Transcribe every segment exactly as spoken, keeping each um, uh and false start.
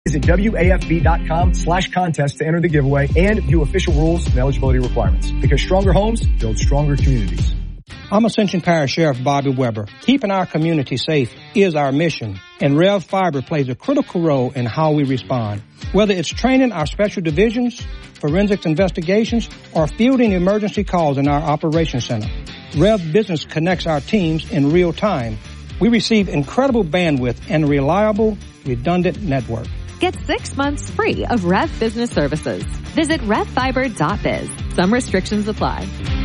Visit W A F B dot com slash contest to enter the giveaway and view official rules and eligibility requirements. Because stronger homes build stronger communities. I'm Ascension Parish Sheriff Bobby Weber. Keeping our community safe is our mission, and Rev Fiber plays a critical role in how we respond. Whether it's training our special divisions, forensics investigations, or fielding emergency calls in our operations center, Rev Business connects our teams in real time. We receive incredible bandwidth and reliable, redundant network. Get six months free of Rev Business Services. Visit rev fiber dot biz. Some restrictions apply.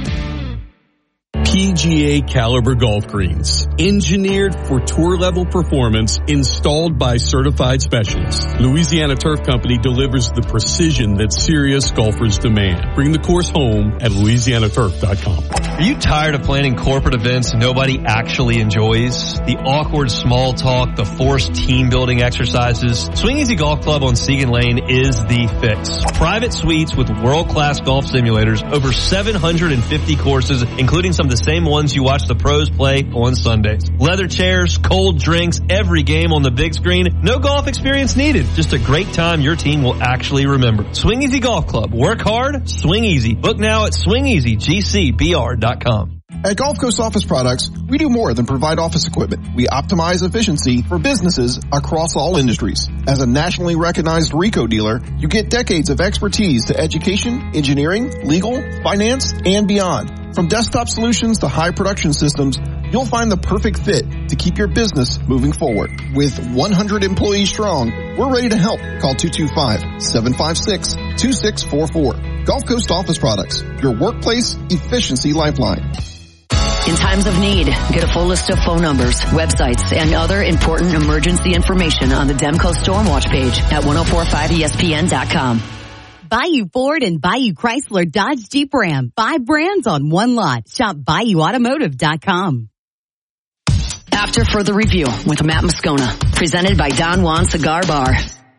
P G A caliber golf greens, engineered for tour-level performance, installed by certified specialists. Louisiana Turf Company delivers the precision that serious golfers demand. Bring the course home at louisiana turf dot com. Are you tired of planning corporate events nobody actually enjoys? The awkward small talk, the forced team-building exercises? Swing Easy Golf Club on Segan Lane is the fix. Private suites with world-class golf simulators, over seven hundred fifty courses, including some of the same ones you watch the pros play on Sundays. Leather chairs, cold drinks, every game on the big screen. No golf experience needed. Just a great time your team will actually remember. Swing Easy Golf Club. Work hard, swing easy. Book now at swing easy g c b r dot com. At Gulf Coast Office Products, we do more than provide office equipment. We optimize efficiency for businesses across all industries. As a nationally recognized RICO dealer, you get decades of expertise to education, engineering, legal, finance, and beyond. From desktop solutions to high production systems, you'll find the perfect fit to keep your business moving forward. With one hundred employees strong, we're ready to help. Call two two five, seven five six, two six four four. Gulf Coast Office Products, your workplace efficiency lifeline. In times of need, get a full list of phone numbers, websites, and other important emergency information on the Demco Stormwatch page at ten forty-five E S P N dot com. Bayou Ford and Bayou Chrysler Dodge Jeep Ram. Five brands on one lot. Shop bayou automotive dot com. After Further Review with Matt Moscona, presented by Don Juan Cigar Bar.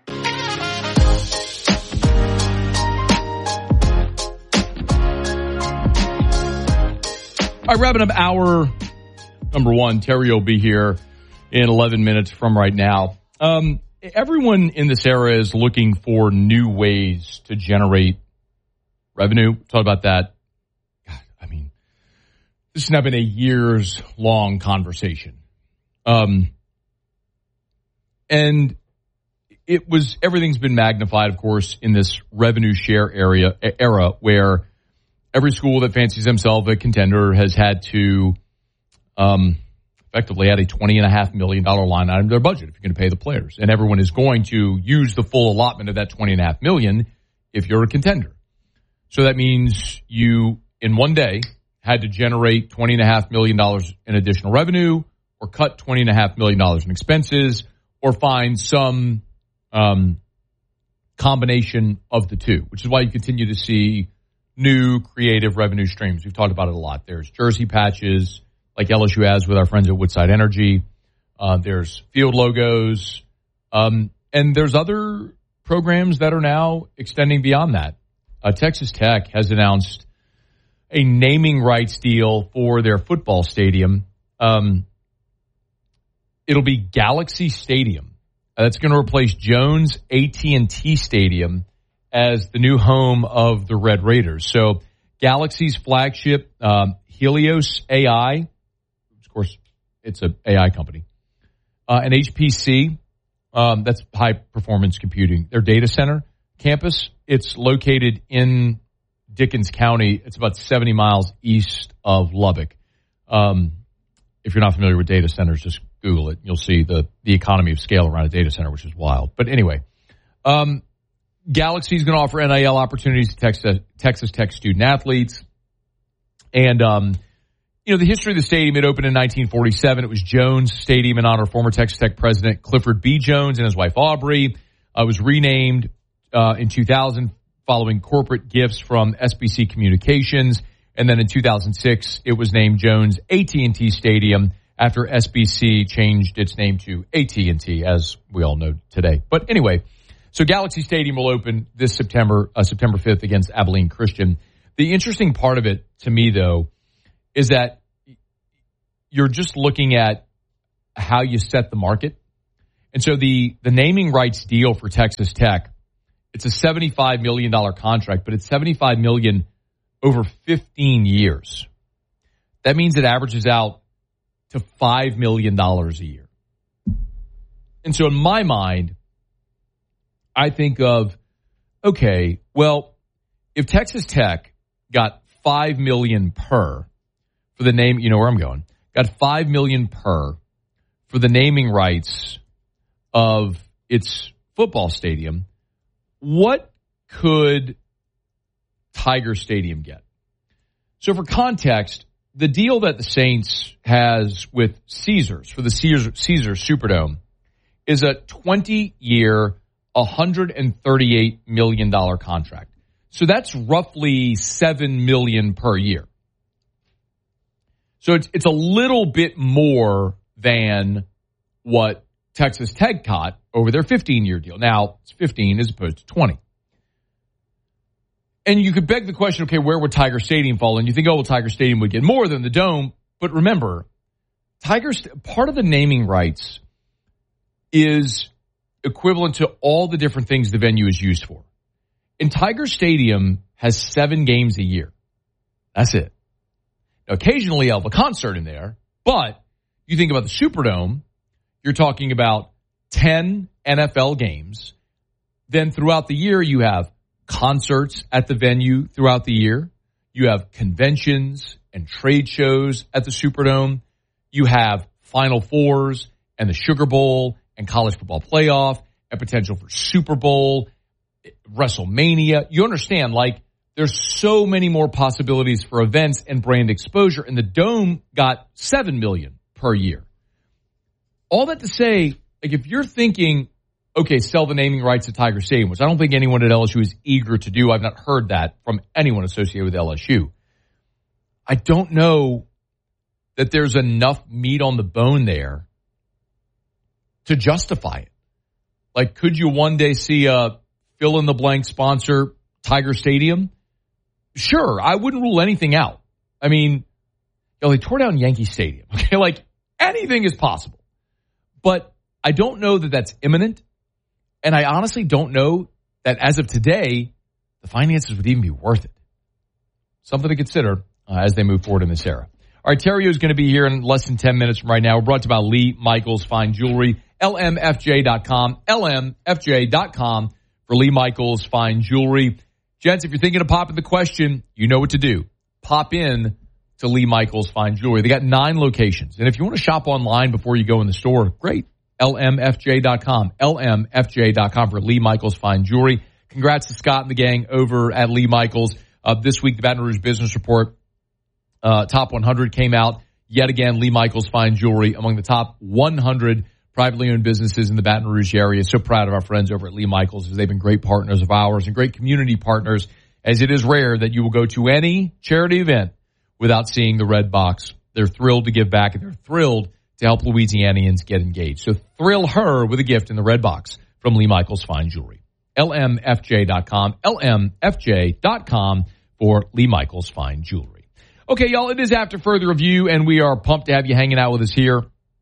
All right, wrapping up hour number one. Terry will be here in eleven minutes from right now. Um, everyone in this era is looking for new ways to generate revenue. Talk about that. God, I mean, this has now been a years-long conversation. Um, and it was, everything's been magnified, of course, in this revenue share area era where every school that fancies themselves a contender has had to um, effectively add a twenty point five million dollars line item to their budget if you're going to pay the players. And everyone is going to use the full allotment of that twenty point five million dollars if you're a contender. So that means you, in one day, had to generate twenty point five million dollars in additional revenue or cut twenty point five million dollars in expenses or find some um, combination of the two, which is why you continue to see new creative revenue streams. We've talked about it a lot. There's jersey patches like L S U has with our friends at Woodside Energy. Uh, there's field logos. Um, and there's other programs that are now extending beyond that. Uh, Texas Tech has announced a naming rights deal for their football stadium. Um, it'll be Galaxy Stadium. Uh, that's going to replace Jones A T and T Stadium as the new home of the Red Raiders. So Galaxy's flagship, um, Helios A I, of course, it's an A I company, uh, and H P C, um, that's high-performance computing. Their data center campus, it's located in Dickens County. It's about seventy miles east of Lubbock. Um, if you're not familiar with data centers, just Google it. You'll see the, the economy of scale around a data center, which is wild. But anyway, um, Galaxy is going to offer N I L opportunities to Texas, Texas Tech student athletes. And, um, you know, the history of the stadium, it opened in nineteen forty-seven. It was Jones Stadium in honor of former Texas Tech president Clifford B. Jones and his wife Aubrey. Uh, it was renamed uh, in two thousand following corporate gifts from S B C Communications. And then in two thousand six, it was named Jones A T and T Stadium after S B C changed its name to A T and T, as we all know today. But anyway, so Galaxy Stadium will open this September, uh, September fifth against Abilene Christian. The interesting part of it to me, though, is that you're just looking at how you set the market. And so the, the naming rights deal for Texas Tech, it's a seventy-five million dollars contract, but it's seventy-five million dollars over fifteen years. That means it averages out to five million dollars a year. And so in my mind, I think of, okay, well, if Texas Tech got five million dollars per for the name, you know where I'm going, got five million dollars per for the naming rights of its football stadium, what could Tiger Stadium get? So for context, the deal that the Saints has with Caesars for the Caesars, Caesars Superdome is a twenty-year, one hundred thirty-eight million dollars contract. So that's roughly seven million dollars per year. So it's it's a little bit more than what Texas Tech got over their fifteen-year deal. Now, it's fifteen as opposed to twenty. And you could beg the question, okay, where would Tiger Stadium fall? And you think, oh, well, Tiger Stadium would get more than the Dome. But remember, Tiger, part of the naming rights is equivalent to all the different things the venue is used for. And Tiger Stadium has seven games a year. That's it. Now, occasionally, you'll have a concert in there. But you think about the Superdome, you're talking about ten N F L games. Then throughout the year, you have concerts at the venue throughout the year. You have conventions and trade shows at the Superdome. You have Final Fours and the Sugar Bowl and college football playoff and potential for Super Bowl, WrestleMania. You understand, like, there's so many more possibilities for events and brand exposure. And the Dome got seven million dollars per year. All that to say, like, if you're thinking, okay, sell the naming rights to Tiger Stadium, which I don't think anyone at L S U is eager to do. I've not heard that from anyone associated with L S U. I don't know that there's enough meat on the bone there to justify it. Like, could you one day see a fill-in-the-blank sponsor Tiger Stadium? Sure, I wouldn't rule anything out. I mean, you know, they tore down Yankee Stadium. Okay, like, anything is possible. But I don't know that that's imminent. And I honestly don't know that as of today, the finances would even be worth it. Something to consider uh, as they move forward in this era. All right, Terrio is going to be here in less than ten minutes from right now. We're brought to you by Lee Michaels Fine Jewelry, L M F J dot com, L M F J dot com for Lee Michaels Fine Jewelry. Gents, if you're thinking of popping the question, you know what to do. Pop in to Lee Michaels Fine Jewelry. They got nine locations. And if you want to shop online before you go in the store, great. L M F J dot com, L M F J dot com for Lee Michaels Fine Jewelry. Congrats to Scott and the gang over at Lee Michaels. Uh, this week, the Baton Rouge Business Report uh, Top one hundred came out. Yet again, Lee Michaels Fine Jewelry among the top one hundred privately owned businesses in the Baton Rouge area. So proud of our friends over at Lee Michaels, as they've been great partners of ours and great community partners, as it is rare that you will go to any charity event without seeing the red box. They're thrilled to give back, and they're thrilled to help Louisianians get engaged. So thrill her with a gift in the red box from Lee Michaels Fine Jewelry. L M F J dot com, L M F J dot com for Lee Michaels Fine Jewelry. Okay, y'all, it is After Further Review, and we are pumped to have you hanging out with us here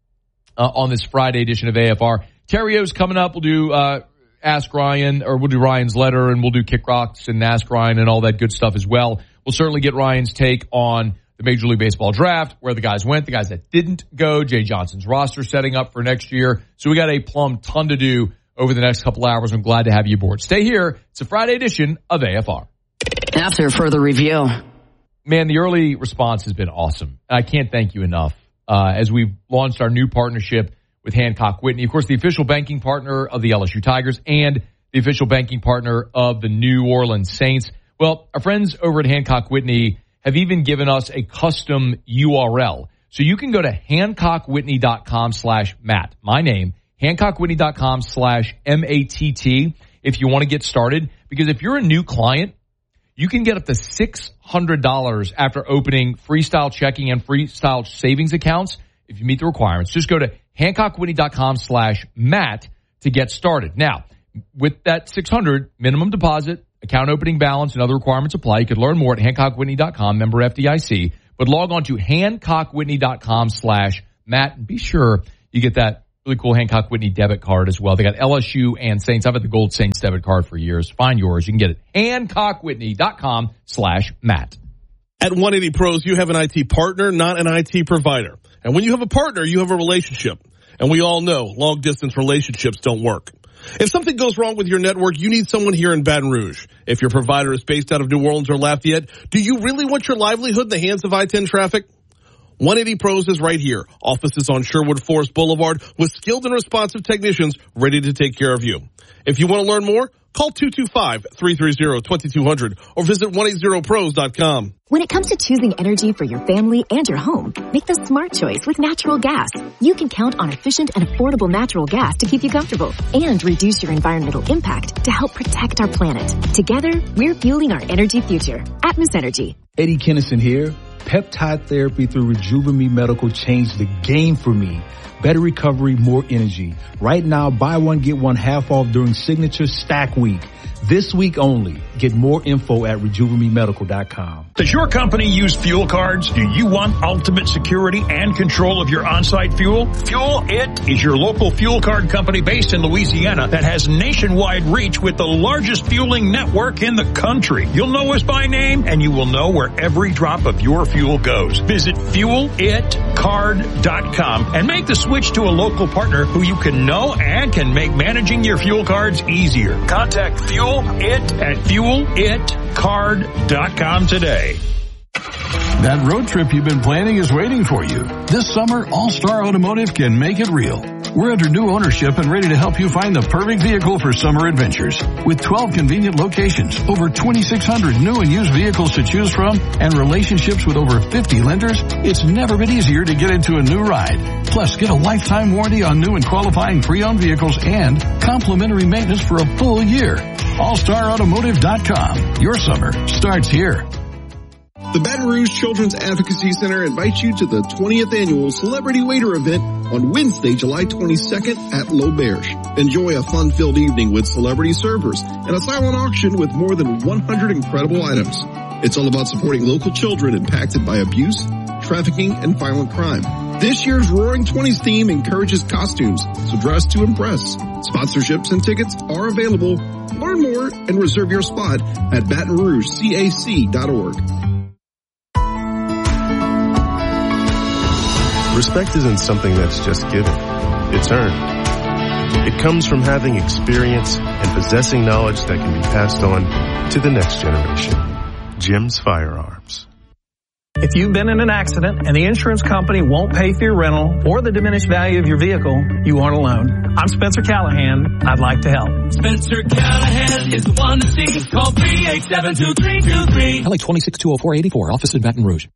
uh, on this Friday edition of A F R. Terrio's coming up. We'll do uh, Ask Ryan, or we'll do Ryan's letter, and we'll do Kick Rocks and Ask Ryan and all that good stuff as well. We'll certainly get Ryan's take on the Major League Baseball draft, where the guys went, the guys that didn't go, Jay Johnson's roster setting up for next year. So we got a plumb ton to do over the next couple hours. I'm glad to have you aboard. Stay here. It's a Friday edition of A F R. After Further Review. Man, the early response has been awesome. I can't thank you enough. Uh, as we've launched our new partnership with Hancock Whitney, of course, the official banking partner of the L S U Tigers and the official banking partner of the New Orleans Saints. Well, our friends over at Hancock Whitney have even given us a custom U R L. So you can go to HancockWhitney.com slash Matt, my name, HancockWhitney.com slash M A T T if you want to get started. Because if you're a new client, you can get up to six hundred dollars after opening Freestyle checking and Freestyle savings accounts if you meet the requirements. Just go to HancockWhitney.com slash Matt to get started. Now, with that six hundred minimum deposit, account opening balance, and other requirements apply. You can learn more at Hancock Whitney dot com, member F D I C. But log on to HancockWhitney.com slash Matt and be sure you get that really cool Hancock Whitney debit card as well. They got L S U and Saints. I've had the Gold Saints debit card for years. Find yours. You can get it. Hancock Whitney dot com slash Matt. At one eighty Pros, you have an I T partner, not an I T provider. And when you have a partner, you have a relationship. And we all know long-distance relationships don't work. If something goes wrong with your network, you need someone here in Baton Rouge. If your provider is based out of New Orleans or Lafayette, do you really want your livelihood in the hands of I ten traffic? one eighty Pros is right here. Offices on Sherwood Forest Boulevard with skilled and responsive technicians ready to take care of you. If you want to learn more, call two two five, three three zero, two two zero zero or visit one eighty pros dot com. When it comes to choosing energy for your family and your home, make the smart choice with natural gas. You can count on efficient and affordable natural gas to keep you comfortable and reduce your environmental impact to help protect our planet. Together, we're fueling our energy future. Atmos Energy. Eddie Kennison here. Peptide therapy through Rejuvenate Medical changed the game for me. Better recovery, more energy. Right now, buy one, get one half off during Signature Stack Week. This week only. Get more info at rejuvenate medical dot com. Does your company use fuel cards? Do you want ultimate security and control of your on-site fuel? Fuel It is your local fuel card company based in Louisiana that has nationwide reach with the largest fueling network in the country. You'll know us by name and you will know where every drop of your fuel goes. Visit fuel it card dot com and make the switch to a local partner who you can know and can make managing your fuel cards easier. Contact Fuel It at fuel it card dot com today. That road trip you've been planning is waiting for you. This summer, All-Star Automotive can make it real. We're under new ownership and ready to help you find the perfect vehicle for summer adventures. With twelve convenient locations, over twenty-six hundred new and used vehicles to choose from, and relationships with over fifty lenders, it's never been easier to get into a new ride. Plus, get a lifetime warranty on new and qualifying pre-owned vehicles and complimentary maintenance for a full year. all star automotive dot com. Your summer starts here. The Baton Rouge Children's Advocacy Center invites you to the twentieth Annual Celebrity Waiter event on Wednesday, July twenty-second at L'Auberge. Enjoy a fun-filled evening with celebrity servers and a silent auction with more than one hundred incredible items. It's all about supporting local children impacted by abuse, trafficking, and violent crime. This year's Roaring Twenties theme encourages costumes, so dress to impress. Sponsorships and tickets are available. Learn more and reserve your spot at baton rouge cac dot org. Respect isn't something that's just given. It's earned. It comes from having experience and possessing knowledge that can be passed on to the next generation. Jim's Firearms. If you've been in an accident and the insurance company won't pay for your rental or the diminished value of your vehicle, you aren't alone. I'm Spencer Callahan. I'd like to help. Spencer Callahan is the one to see. Call three eight seven, two three two three. L A twenty-six two oh four eighty-four. Office in Baton Rouge.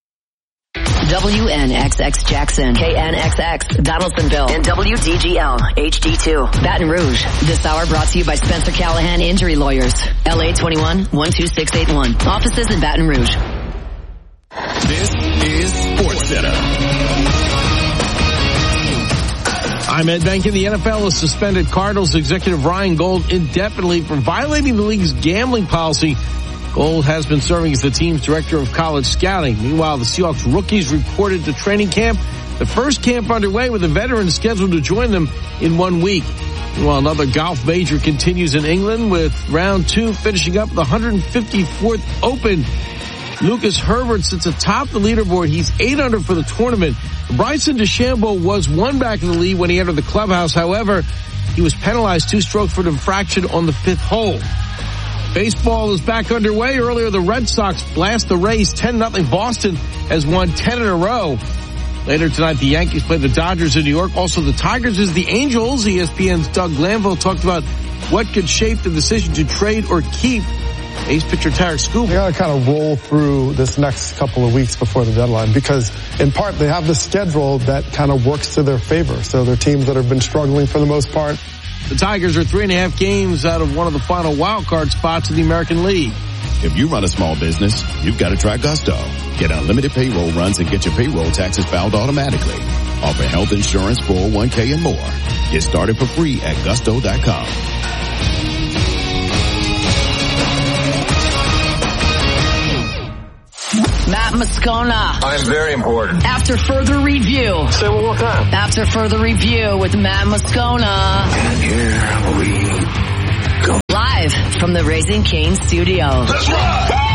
W N X X Jackson, K N X X Donaldsonville, and W D G L H D two Baton Rouge. This hour brought to you by Spencer Callahan Injury Lawyers. L A twenty-one, one two six eight one. Offices in Baton Rouge. This is Sports Center. I'm Ed Bankin. The N F L has suspended Cardinals executive Ryan Gold indefinitely for violating the league's gambling policy. Gold has been serving as the team's director of college scouting. Meanwhile, the Seahawks rookies reported to training camp. The first camp underway with a veteran scheduled to join them in one week. Meanwhile, another golf major continues in England with round two finishing up the one hundred fifty-fourth Open. Lucas Herbert sits atop the leaderboard. He's eight under for the tournament. Bryson DeChambeau was one back in the lead when he entered the clubhouse. However, he was penalized two strokes for an infraction on the fifth hole. Baseball is back underway. Earlier, the Red Sox blast the Rays ten nothing. Boston has won ten in a row. Later tonight, the Yankees play the Dodgers in New York. Also, the Tigers is the Angels. E S P N's Doug Glanville talked about what could shape the decision to trade or keep ace pitcher Tarek Skubal. They got to kind of roll through this next couple of weeks before the deadline because, in part, they have the schedule that kind of works to their favor. So they're teams that have been struggling for the most part. The Tigers are three and a half games out of one of the final wild card spots in the American League. If you run a small business, you've got to try Gusto. Get unlimited payroll runs and get your payroll taxes filed automatically. Offer health insurance, four oh one k, and more. Get started for free at gusto dot com. Matt Moscona. I'm very important. After further review. Say one more time. After further review with Matt Moscona. And here we go. Live from the Raising Cane's studio. Let's rock!